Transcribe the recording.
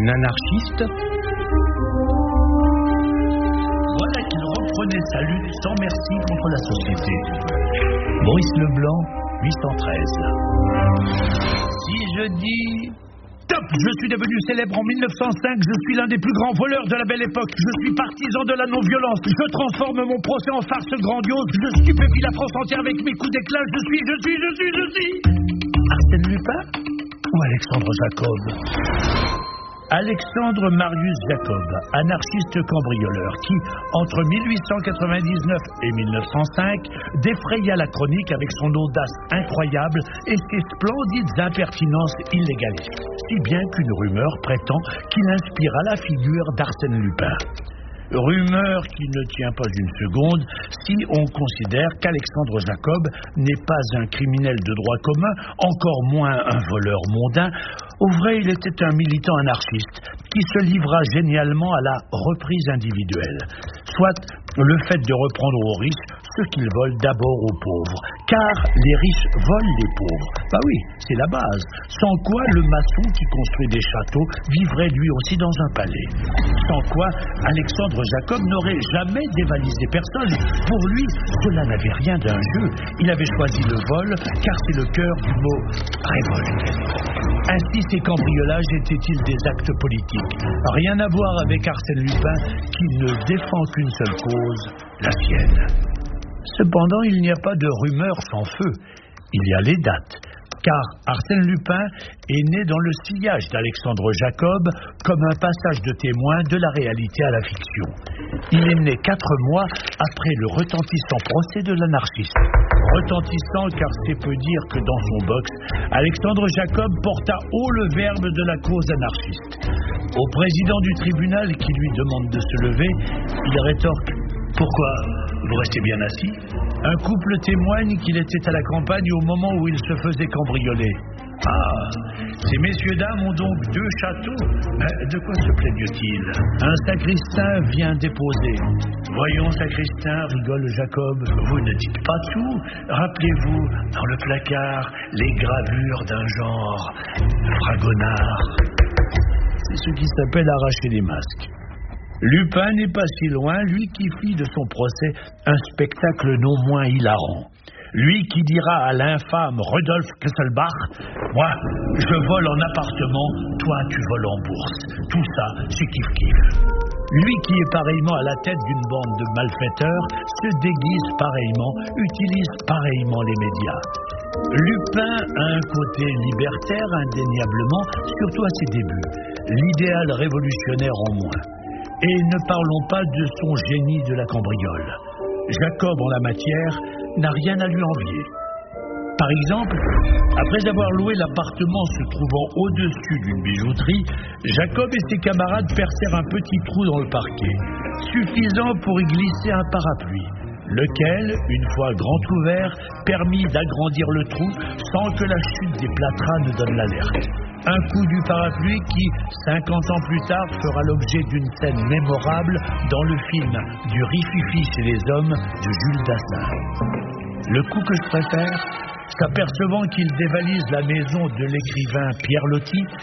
Un anarchiste? Voilà qu'il reprenait sa lutte sans merci contre la société. Maurice Leblanc, 813. Si je dis... Top! Je suis devenu célèbre en 1905, je suis l'un des plus grands voleurs de la belle époque, je suis partisan de la non-violence, je transforme mon procès en farce grandiose, je stupéfie la France entière avec mes coups d'éclat, je suis... Arsène Lupin ou Alexandre Jacob? Alexandre Marius Jacob, anarchiste cambrioleur qui, entre 1899 et 1905, défraya la chronique avec son audace incroyable et ses splendides impertinences illégalistes, si bien qu'une rumeur prétend qu'il inspira la figure d'Arsène Lupin. Rumeur qui ne tient pas une seconde si on considère qu'Alexandre Jacob n'est pas un criminel de droit commun, encore moins un voleur mondain. Au vrai, il était un militant anarchiste qui se livra génialement à la reprise individuelle, soit le fait de reprendre aux riches ce qu'ils volent d'abord aux pauvres, car les riches volent les pauvres. Bah oui, c'est la base, sans quoi le maçon qui construit des châteaux vivrait lui aussi dans un palais, sans quoi Alexandre Jacob n'aurait jamais dévalisé personne. Pour lui, cela n'avait rien d'un jeu, il avait choisi le vol, car c'est le cœur du mot révolte. Ainsi, ces cambriolages étaient-ils des actes politiques? Rien à voir avec Arsène Lupin, qui ne défend qu'une seule cause, la sienne. Cependant, il n'y a pas de rumeurs sans feu. Il y a les dates. Car Arsène Lupin est né dans le sillage d'Alexandre Jacob comme un passage de témoin de la réalité à la fiction. Il est né 4 mois après le retentissant procès de l'anarchiste. Retentissant car c'est peu dire que dans son box, Alexandre Jacob porta haut le verbe de la cause anarchiste. Au président du tribunal qui lui demande de se lever, il rétorque « Pourquoi vous restez bien assis ?» Un couple témoigne qu'il était à la campagne au moment où il se faisait cambrioler. « Ah, ces messieurs-dames ont donc 2 châteaux. De quoi se plaignent-ils » Un sacristain vient déposer. « Voyons, sacristain, rigole Jacob, vous ne dites pas tout. Rappelez-vous, dans le placard, les gravures d'un genre fragonard. » C'est ce qui s'appelle arracher les masques. Lupin n'est pas si loin, lui qui fit de son procès un spectacle non moins hilarant. Lui qui dira à l'infâme Rudolf Kesselbach « Moi, je vole en appartement, toi tu voles en bourse. Tout ça, c'est kiff-kiff. » Lui qui est pareillement à la tête d'une bande de malfaiteurs se déguise pareillement, utilise pareillement les médias. Lupin a un côté libertaire indéniablement, surtout à ses débuts. L'idéal révolutionnaire en moins. Et ne parlons pas de son génie de la cambriole. Jacob, en la matière, n'a rien à lui envier. Par exemple, après avoir loué l'appartement se trouvant au-dessus d'une bijouterie, Jacob et ses camarades percèrent un petit trou dans le parquet, suffisant pour y glisser un parapluie, lequel, une fois grand ouvert, permit d'agrandir le trou sans que la chute des plâtras ne donne l'alerte. Un coup du parapluie qui, 50 ans plus tard, fera l'objet d'une scène mémorable dans le film du Rififi chez les hommes de Jules Dassin. Le coup que je préfère, s'apercevant qu'il dévalise la maison de l'écrivain Pierre Loti,